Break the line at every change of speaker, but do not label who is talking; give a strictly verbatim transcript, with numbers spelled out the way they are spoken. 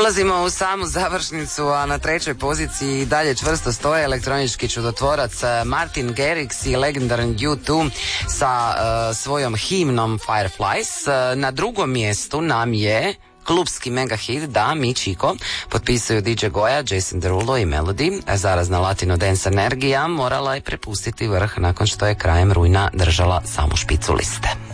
Ulazimo u samu završnicu, a na trećoj poziciji dalje čvrsto stoje elektronički čudotvorac Martin Garrix i legendaran U dva sa uh, svojom himnom Fireflies. Na drugom mjestu nam je klubski mega hit Da Mi Chico, potpisuju D J Goja, Jason Derulo i Melody. Zarazna latino dance energija morala je prepustiti vrh nakon što je krajem rujna držala samu špicu liste.